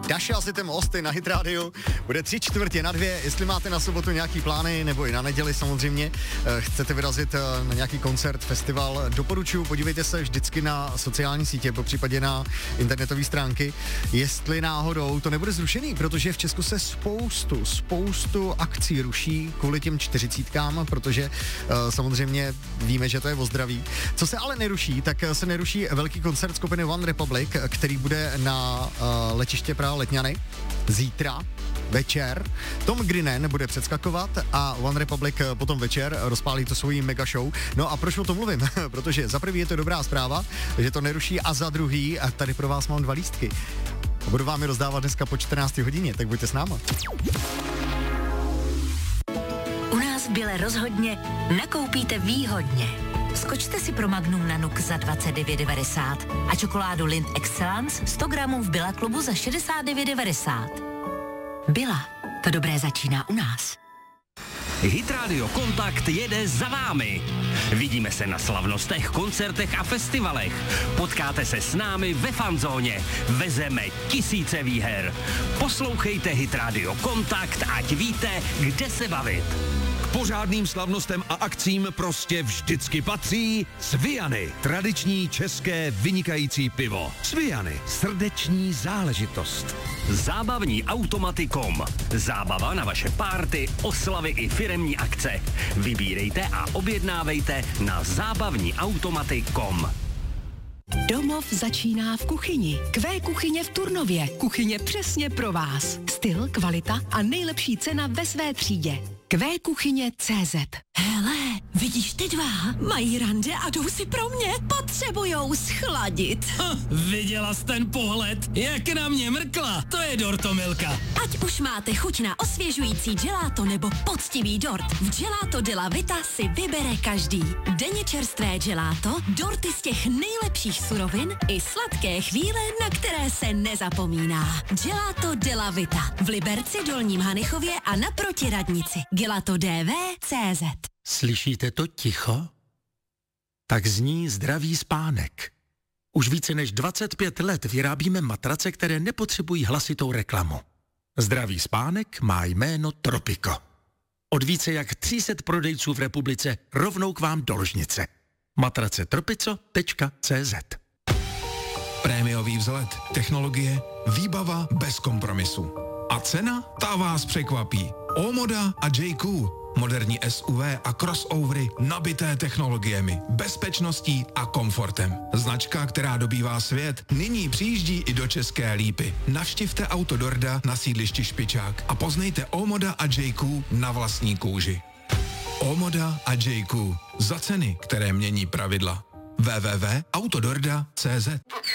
Daša a System Austin na Hit Radio. Bude 3/4 jestli máte na sobotu nějaký plány, nebo i na neděli samozřejmě, chcete vyrazit na nějaký koncert, festival, doporučuji, podívejte se vždycky na sociální sítě, popřípadě na internetové stránky, jestli náhodou to nebude zrušený, protože v Česku se spoustu akcí ruší kvůli těm 40kám, protože samozřejmě víme, že to je o zdraví. Co se ale neruší, tak se neruší velký koncert skupiny One Republic, který bude na letiště Praha-Letňany zítra večer. Tom Grynen bude předskakovat a One Republic potom večer rozpálí to svojí mega show. No a proč o tom mluvím? Protože za prvý je to dobrá zpráva, že to neruší, a za druhý, a tady pro vás mám 2 lístky. Budu vám je rozdávat dneska po 14 hodině, tak buďte s náma. U nás v Bile rozhodně nakoupíte výhodně. Skočte si pro Magnum na Nuk za 29,90 a čokoládu Lindt Excellence 100 gramů v Billa klubu za 69,90. Billa, to dobré začíná u nás. Hit Radio Kontakt jede za vámi. Vidíme se na slavnostech, koncertech a festivalech. Potkáte se s námi ve fanzóně. Vezeme tisíce výher. Poslouchejte Hit Radio Kontakt, ať víte, kde se bavit. K pořádným slavnostem a akcím prostě vždycky patří Cviany. Tradiční české vynikající pivo. Cviany. Srdeční záležitost. Zábavní automaty.com. Zábava na vaše párty, oslavy i firemní akce. Vybírejte a objednávejte na zábavníautomaty.com. Domov začíná v kuchyni. Q kuchyně v Turnově. Kuchyně přesně pro vás. Styl, kvalita a nejlepší cena ve své třídě. QKuchyně.cz. Hele, vidíš ty dva? Mají rande a jdou si pro mě. Potřebujou schladit. Viděla jsi ten pohled? Jak na mě mrkla? To je dortomilka. Ať už máte chuť na osvěžující gelato nebo poctivý dort, v Gelato Della Vita si vybere každý. Denně čerstvé gelato, dorty z těch nejlepších surovin i sladké chvíle, na které se nezapomíná. Gelato Della Vita v Liberci, Dolním Hanichově a naproti radnici. GelatoDV.cz. Slyšíte to ticho? Tak zní zdravý spánek. Už více než 25 let vyrábíme matrace, které nepotřebují hlasitou reklamu. Zdravý spánek má jméno Tropico. Od více jak 300 prodejců v republice rovnou k vám do ložnice. Matrace tropico.cz. Prémiový vzhled, technologie, výbava bez kompromisu. A cena? Ta vás překvapí. Omoda a JQ. Moderní SUV a crossovery nabité technologiemi, bezpečností a komfortem. Značka, která dobývá svět, nyní přijíždí i do České Lípy. Navštivte Autodorda na sídlišti Špičák a poznejte Omoda a JQ na vlastní kůži. Omoda a JQ. Za ceny, které mění pravidla. www.autodorda.cz.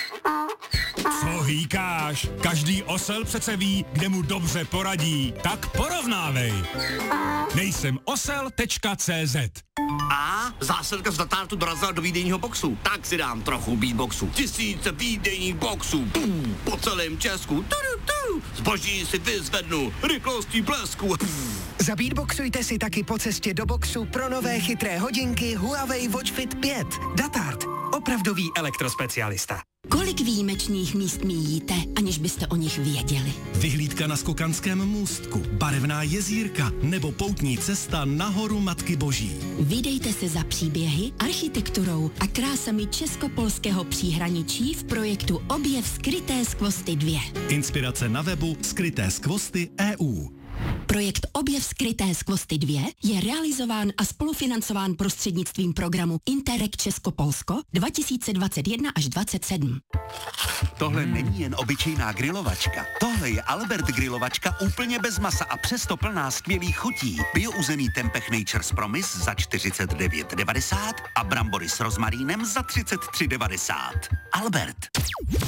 Co hýkáš? Každý osel přece ví, kde mu dobře poradí. Tak porovnávej. Nejsem osel.cz. A zásilka z Datártu dorazila do výdejního boxu. Tak si dám trochu beatboxu. 1000 výdejních boxů. Po celém Česku. Zboží si vyzvednu. Rychlostí blesku. Zabeatboxujte si taky po cestě do boxu pro nové chytré hodinky Huawei Watch Fit 5. Datart. Opravdový elektrospecialista. Kolik výjimečných míst míjíte, aniž byste o nich věděli? Vyhlídka na Skokanském můstku, barevná jezírka nebo poutní cesta na horu Matky Boží. Vydejte se za příběhy, architekturou a krásami česko-polského příhraničí v projektu Objev skryté skvosty 2. Inspirace na webu Skryté skvosty EU. Projekt Objev skryté skvosty 2 je realizován a spolufinancován prostřednictvím programu Interreg Česko-Polsko 2021 až 2027. Tohle není jen obyčejná grilovačka. Tohle je Albert grilovačka úplně bez masa a přesto plná skvělých chutí. Biouzený tempeh Nature's Promise za 49,90 a brambory s rozmarínem za 33,90. Albert.